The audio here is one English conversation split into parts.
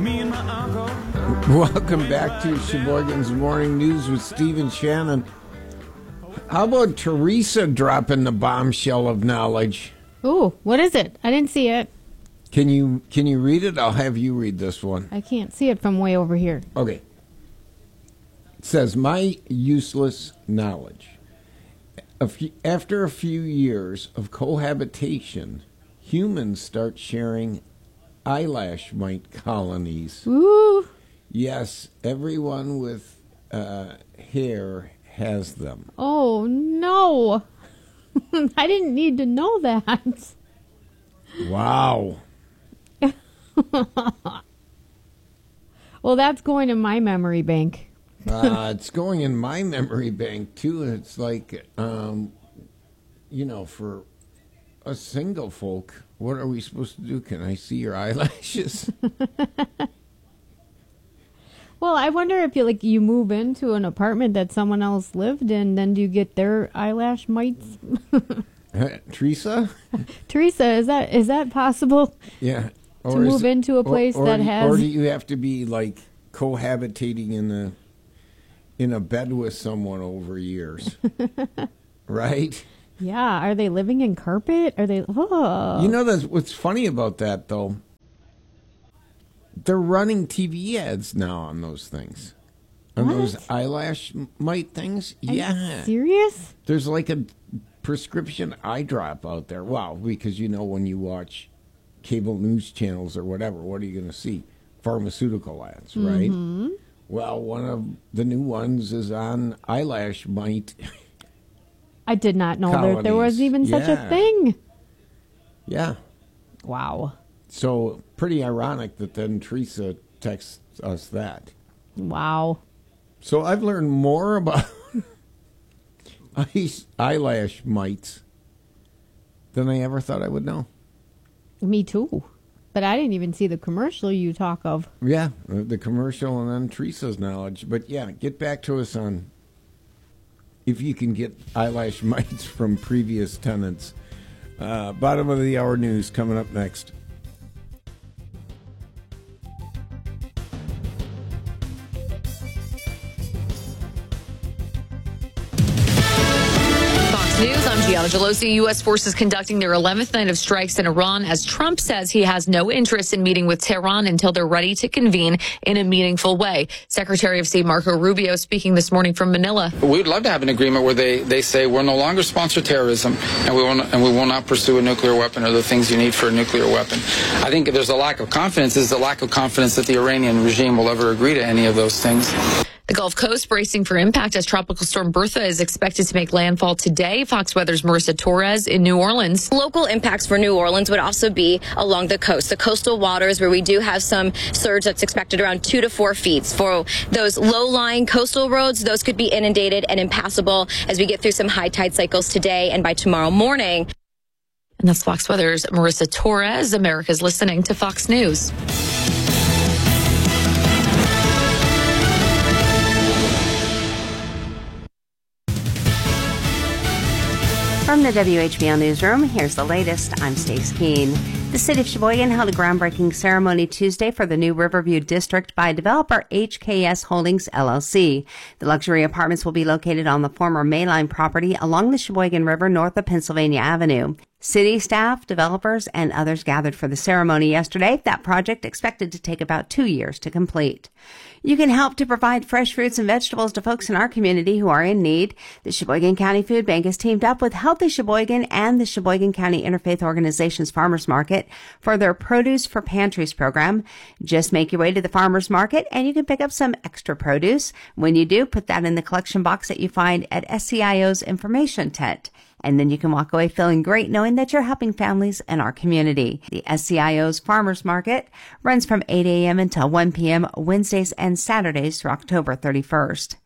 Welcome back to Sheboygan's Morning News with Steve and Shannon. How about Teresa dropping the bombshell of knowledge? Ooh, what is it? I didn't see it. Can you read it? I'll have you read this one. I can't see it from way over here. Okay. It says, my useless knowledge. After a few years of cohabitation, humans start sharing eyelash mite colonies. Ooh. Yes, everyone with hair has them. Oh, no. I didn't need to know that. Wow. Well, that's going in my memory bank. It's going in my memory bank, too. It's like, for us single folk, what are we supposed to do? Can I see your eyelashes? Well, I wonder if you move into an apartment that someone else lived in, then do you get their eyelash mites? Teresa? Teresa, is that possible? Yeah. To move into a place that has... Or do you have to be, like, cohabitating in a bed with someone over years? Right? Yeah. Are they living in carpet? Are they... Oh. You know, what's funny about that, though? They're running TV ads now on those things. On those eyelash mite things. Are you serious? There's like a prescription eye drop out there. Wow, because when you watch cable news channels or whatever, what are you going to see? Pharmaceutical ads, right? Mm-hmm. Well, one of the new ones is on eyelash mite. I did not know there was even such a thing. Yeah. Wow. So, pretty ironic that then Teresa texts us that. Wow. So, I've learned more about eyelash mites than I ever thought I would know. Me too. But I didn't even see the commercial you talk of. Yeah, the commercial and then Teresa's knowledge. But, yeah, get back to us on if you can get eyelash mites from previous tenants. Bottom of the hour news coming up next. News, I'm Gianna Gelosi. U.S. forces conducting their 11th night of strikes in Iran as Trump says he has no interest in meeting with Tehran until they're ready to convene in a meaningful way. Secretary of State Marco Rubio speaking this morning from Manila. We would love to have an agreement where they say we'll no longer sponsor terrorism and we will not pursue a nuclear weapon or the things you need for a nuclear weapon. I think there's a lack of confidence. There's a lack of confidence that the Iranian regime will ever agree to any of those things. The Gulf Coast bracing for impact as Tropical Storm Bertha is expected to make landfall today. Fox Weather's Marissa Torres in New Orleans. Local impacts for New Orleans would also be along the coast, the coastal waters where we do have some surge that's expected around 2 to 4 feet. For those low-lying coastal roads, those could be inundated and impassable as we get through some high tide cycles today and by tomorrow morning. And that's Fox Weather's Marissa Torres. America's listening to Fox News. From the WHBL Newsroom, here's the latest. I'm Stace Keene. The city of Sheboygan held a groundbreaking ceremony Tuesday for the new Riverview District by developer HKS Holdings, LLC. The luxury apartments will be located on the former Mayline property along the Sheboygan River north of Pennsylvania Avenue. City staff, developers, and others gathered for the ceremony yesterday. That project expected to take about 2 years to complete. You can help to provide fresh fruits and vegetables to folks in our community who are in need. The Sheboygan County Food Bank has teamed up with Healthy Sheboygan and the Sheboygan County Interfaith Organization's Farmers Market for their Produce for Pantries program. Just make your way to the farmers market and you can pick up some extra produce. When you do, put that in the collection box that you find at SCIO's information tent. And then you can walk away feeling great knowing that you're helping families in our community. The SCIO's Farmers Market runs from 8 a.m. until 1 p.m. Wednesdays and Saturdays through October 31st.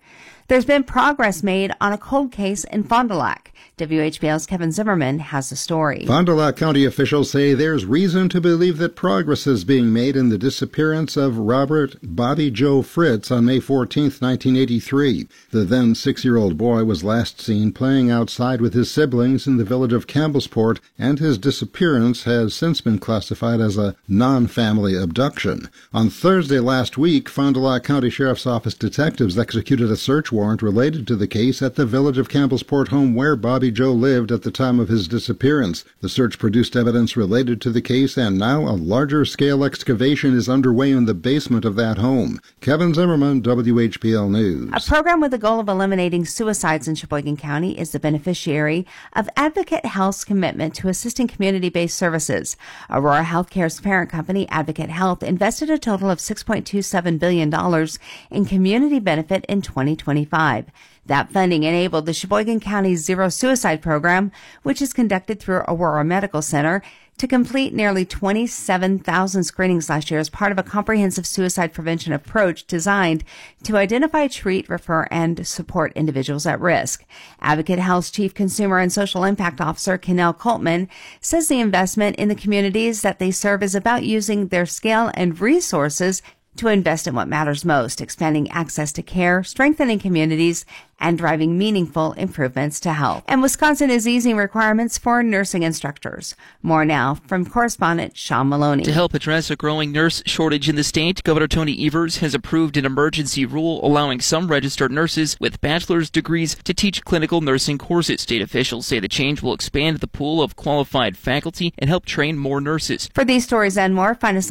There's been progress made on a cold case in Fond du Lac. WHBL's Kevin Zimmerman has the story. Fond du Lac County officials say there's reason to believe that progress is being made in the disappearance of Robert Bobby Joe Fritz on May 14, 1983. The then 6-year-old boy was last seen playing outside with his siblings in the village of Campbellsport, and his disappearance has since been classified as a non-family abduction. On Thursday last week, Fond du Lac County Sheriff's Office detectives executed a search warrant related to the case at the village of Campbellsport home where Bobby Joe lived at the time of his disappearance. The search produced evidence related to the case, and now a larger-scale excavation is underway in the basement of that home. Kevin Zimmerman, WHBL News. A program with the goal of eliminating suicides in Sheboygan County is the beneficiary of Advocate Health's commitment to assisting community-based services. Aurora Healthcare's parent company, Advocate Health, invested a total of $6.27 billion in community benefit in 2025. That funding enabled the Sheboygan County Zero Suicide Program, which is conducted through Aurora Medical Center, to complete nearly 27,000 screenings last year as part of a comprehensive suicide prevention approach designed to identify, treat, refer, and support individuals at risk. Advocate Health's Chief Consumer and Social Impact Officer, Kenel Coltman, says the investment in the communities that they serve is about using their scale and resources to invest in what matters most, expanding access to care, strengthening communities, and driving meaningful improvements to health. And Wisconsin is easing requirements for nursing instructors. More now from correspondent Sean Maloney. To help address a growing nurse shortage in the state, Governor Tony Evers has approved an emergency rule allowing some registered nurses with bachelor's degrees to teach clinical nursing courses. State officials say the change will expand the pool of qualified faculty and help train more nurses. For these stories and more, find us